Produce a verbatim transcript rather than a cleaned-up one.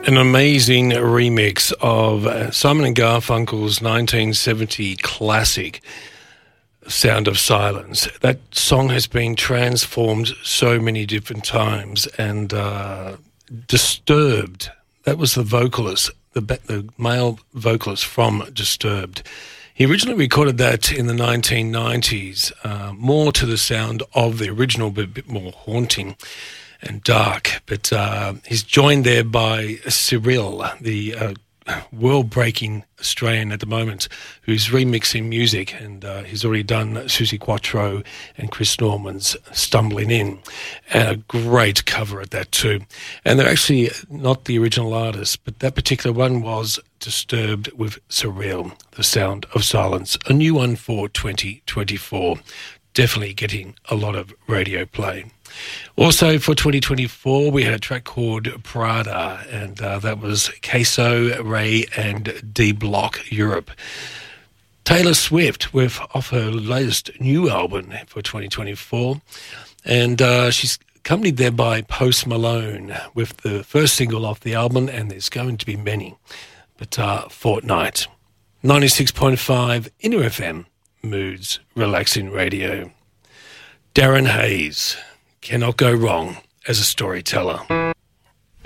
An amazing remix of uh, Simon and Garfunkel's nineteen seventy classic, Sound of Silence. That song has been transformed so many different times, and uh, Disturbed, that was the vocalist, the, the male vocalist from Disturbed. He originally recorded that in the nineteen nineties, uh, more to the sound of the original, but a bit more haunting and dark. But uh, he's joined there by Cyril, the uh, world-breaking Australian at the moment, who's remixing music, and uh, he's already done Susie Quattro and Chris Norman's Stumbling In, and a great cover at that too. And they're actually not the original artists, but that particular one was Disturbed with Cyril, The Sound of Silence, a new one for twenty twenty-four. Definitely getting a lot of radio play. Also for twenty twenty-four, we had a track called Prada, and uh, that was Queso, Ray and D Block Europe. Taylor Swift with off her latest new album for twenty twenty-four, and uh, she's accompanied there by Post Malone with the first single off the album, and there's going to be many, but uh, Fortnight. ninety-six point five Inner F M, Moods Relaxing Radio. Darren Hayes, cannot go wrong as a storyteller.